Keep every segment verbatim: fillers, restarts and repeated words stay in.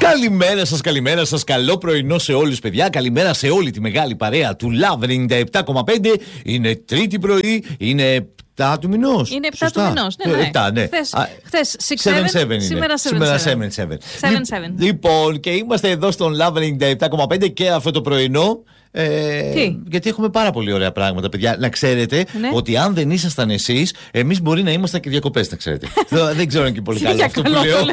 Καλημέρα σας, καλημέρα σας. Καλό πρωινό σε όλους, παιδιά. Καλημέρα σε όλη τη μεγάλη παρέα του Love ενενήντα επτά κόμμα πέντε. Είναι Τρίτη πρωί, είναι επτά του μηνός. Είναι επτά του μηνός. Ναι, ναι. επτά, ναι. Χθες έξι επτά, σήμερα επτά επτά. Λοιπόν, και είμαστε εδώ στον Love ενενήντα επτά κόμμα πέντε και αυτό το πρωινό. Ε, γιατί έχουμε πάρα πολύ ωραία πράγματα, παιδιά. Να ξέρετε ναι. ότι αν δεν ήσασταν εσείς, εμείς μπορεί να ήμασταν και διακοπές, να ξέρετε. Δεν ξέρω αν είναι και πολύ καλό αυτό που λέω.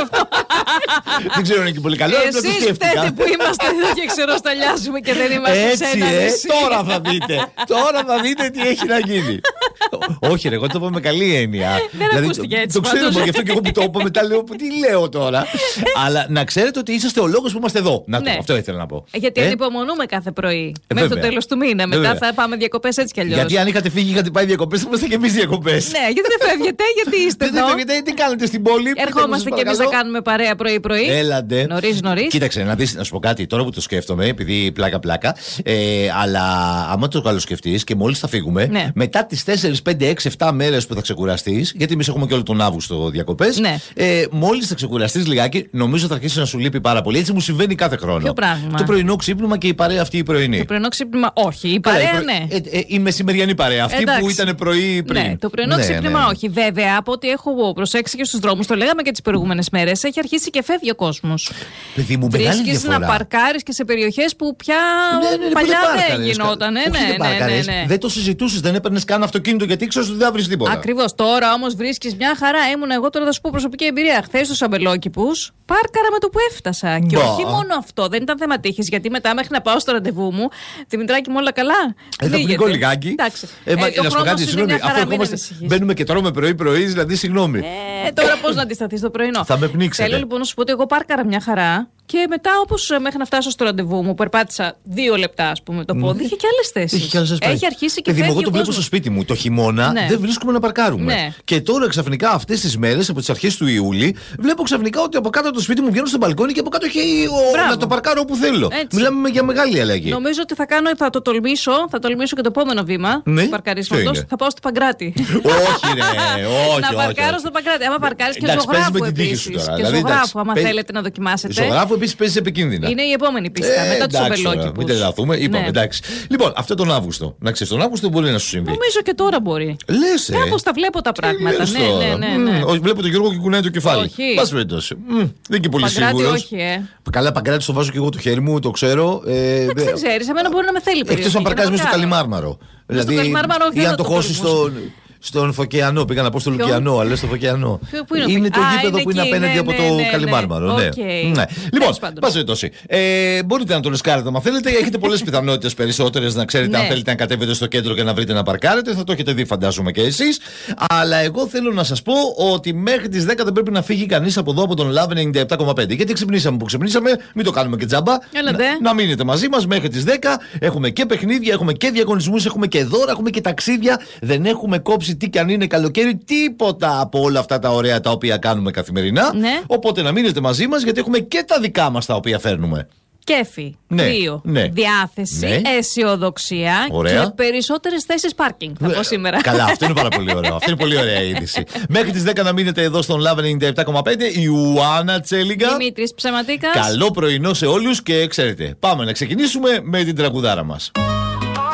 Δεν ξέρω αν είναι και πολύ καλό. Εσείς φταίτε που είμαστε εδώ και ξεροσταλιάζουμε και δεν είμαστε σε ένα νησί. Τώρα θα δείτε. Τώρα θα δείτε τι έχει να γίνει. Όχι, ρε, εγώ το είπα με καλή έννοια. Δεν ακούστηκε έτσι. Το ξέρω, γι' αυτό και εγώ που το είπα μετά λέω τι λέω τώρα. Αλλά να ξέρετε ότι είσαστε ο λόγος που είμαστε εδώ. Να το, αυτό ήθελα να πω. Γιατί ανυπομονούμε κάθε πρωί. Ε, Μέχρι το τέλος του μήνα. Μετά βέβαια. Θα πάμε διακοπές έτσι κι αλλιώς. Γιατί αν είχατε φύγει, είχατε πάει διακοπές, θα είμαστε κι εμείς διακοπές. Ναι, γιατί δεν φεύγετε, γιατί είστε εδώ. Δεν φεύγετε, τι κάνετε στην πόλη. Ερχόμαστε κι εμείς να κάνουμε παρέα πρωί-πρωί. Έλαντε. Νωρίς, νωρίς. Κοίταξε, να δεις, να σου πω κάτι τώρα που το σκέφτομαι, επειδή πλάκα-πλάκα. Ε, αλλά άμα το καλοσκεφτείς και μόλις θα φύγουμε, ναι. μετά τις τέσσερις, πέντε, έξι, επτά μέρες που θα ξεκουραστείς, γιατί εμείς έχουμε και όλο τον Αύγουστο διακοπές. Ναι. Ε, μόλις θα ξεκουραστείς λιγάκι, νομίζω θα αρχίσει να σου λείπει πάρα πολύ. Έτσι μου συμβαίνει κάθε χρόνο. Ποιο πράγμα? Το πρωινό ξύπνημα και η παρέα αυτή η πρωινή. Το πρωινό ξύπνημα, όχι. Η παρέα, Καλά, ναι. Ε, ε, η μεσημεριανή παρέα. Αυτή Εντάξει. που ήταν πρωί πριν. Ναι, το πρωινό ναι, ξύπνημα, ναι. όχι. Βέβαια, από ό,τι έχω προσέξει και στους δρόμους, το λέγαμε και τις προηγούμενες μέρες, έχει αρχίσει και φεύγει ο κόσμος. Παιδί μου, μεγάλη Βρίσκεις διαφορά. να παρκάρεις και σε περιοχές που πια ναι, ναι, ναι, παλιά δεν γινόταν. Ναι, ναι, ναι, ναι, ναι. Δεν το συζητούσες, δεν έπαιρνες καν αυτοκίνητο γιατί ήξερες ότι δεν θα βρεις τίποτα. Ακριβώς. Τώρα όμως βρίσκεις μια χαρά. Ήμουν εγώ τώρα θα σου πω προσωπική εμπειρία. Χθες στους Αμπελόκηπους πάρκαρα με το που έφτασα. Και όχι μόνο αυτό, δεν ήταν θέμα τύχης, γιατί μετά μέχρι να πάω στο ραντεβού μου, Δημητράκη μου όλα καλά. Ε, θα πνιγώ λιγάκι. Εντάξει. Ε, ε, να σου πω κάτι, συγγνώμη, αφού ερχόμαστε, μπαίνουμε και τρώμε πρωί-πρωί, δηλαδή συγγνώμη. Ε, τώρα πώς να αντισταθείς το πρωινό. Θα με πνίξετε. Θέλω λοιπόν να σου πω ότι εγώ πάρκαρα μια χαρά. Και μετά, όπως μέχρι να φτάσω στο ραντεβού μου, περπάτησα δύο λεπτά, ας πούμε, το πόδι, είχε και άλλες θέσεις. Έχει αρχίσει και φεύγει. Εγώ το βλέπω στο σπίτι μου. Το χειμώνα ναι. δεν βρίσκουμε να παρκάρουμε. Ναι. Και τώρα ξαφνικά αυτές τις μέρες, από τις αρχές του Ιούλη, βλέπω ξαφνικά ότι από κάτω από το σπίτι μου βγαίνω στο μπαλκόνι και από κάτω έχει ο... να το παρκάρω όπου θέλω. Έτσι. Μιλάμε για μεγάλη αλλαγή. Νομίζω ότι θα κάνω, θα το τολμήσω, θα τολμήσω και το επόμενο βήμα ναι. του παρκαρίσματος. Θα πάω στο Παγκράτη. Όχι, ρε, όχι. Να παρκάρω στο Παγκράτη. Άμα παρκάρεις και ζωγράφου επίσης. Και ζωγράφου, άμα θέλετε να δοκιμάσετε. Ζωγράφου επίσης παίζει επικίνδυνα. Είναι η επόμενη πίστα. Ε, μετά τους Αμπελόκηπους. Μην τρελαθούμε, είπαμε, ναι. εντάξει. Λοιπόν, αυτό τον Αύγουστο. Να ξέρεις, τον Αύγουστο μπορεί να σου συμβεί. Νομίζω και τώρα μπορεί. Λες, ε. Κάπως τα βλέπω τα πράγματα. Ναι, ναι, ναι, ναι. Όχι, βλέπω τον Γιώργο και κουνάει το κεφάλι. Όχι. Πας περιπτώσει. Δεν είναι και πολύ σίγουρος. Όχι, ε. Καλά, Παγκράτη το βάζω και εγώ το χέρι μου, το ξέρω. Ε, δεν ξέρεις, εμένα μπορεί να με θέλει περισσότερο. Εκτός αν παρκάζει μέσα στο Καλιμάρμαρο. Δηλαδή, ή αν το χώσει στον. Στον Φωκεανό, πήγα να πω στο Λουκιανό, αλλά στο Φωκεανό. Είναι, είναι το γήπεδο που είναι απέναντι ναι, από το ναι, ναι, Καλιμάρμαρο. Ναι. Okay. Ναι. Λοιπόν, πας περιπτώσει. Ε, μπορείτε να το ρισκάρετε αν θέλετε. Έχετε πολλές πιθανότητες περισσότερες να ξέρετε ναι. αν θέλετε να κατέβετε στο κέντρο και να βρείτε να παρκάρετε. Θα το έχετε δει, φαντάζομαι και εσείς. Αλλά εγώ θέλω να σας πω ότι μέχρι τις δέκα δεν πρέπει να φύγει κανείς από εδώ από τον Love ενενήντα επτά κόμμα πέντε. Γιατί ξυπνήσαμε που ξυπνήσαμε, μην το κάνουμε και τζάμπα. Να, να μείνετε μαζί μας μέχρι τις δέκα. Έχουμε και παιχνίδια, έχουμε και διαγωνισμούς, έχουμε και δώρα, έχουμε και ταξίδια. Δεν έχουμε κόψει τι κι αν είναι καλοκαίρι. Τίποτα από όλα αυτά τα ωραία τα οποία κάνουμε καθημερινά. Ναι. Οπότε να μείνετε μαζί μας γιατί έχουμε και τα δικά μας τα οποία φέρνουμε. Κέφι, ναι, κρύο, ναι. διάθεση, ναι. αισιοδοξία ωραία. Και περισσότερες θέσεις πάρκινγκ θα πω σήμερα. Καλά, αυτό είναι πάρα πολύ ωραίο. Αυτό είναι πολύ ωραία είδηση. Μέχρι τις δέκα να μείνετε εδώ στον Love ενενήντα επτά κόμμα πέντε. Η Ιουάννα Τσέλιγκα. Δημήτρης Ψεματίκας. Καλό πρωινό σε όλους και ξέρετε, πάμε να ξεκινήσουμε με την τραγουδάρα μας.